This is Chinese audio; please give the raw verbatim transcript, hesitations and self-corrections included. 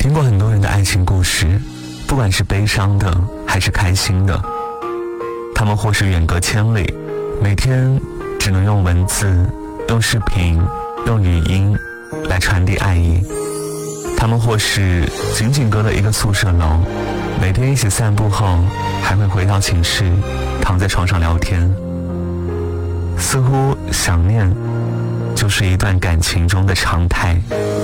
听过很多人的爱情故事，不管是悲伤的还是开心的，他们或是远隔千里，每天只能用文字、用视频、用语音来传递爱意。他们或是紧紧隔了一个宿舍楼，每天一起散步后还会回到寝室，躺在床上聊天。似乎想念就是一段感情中的常态。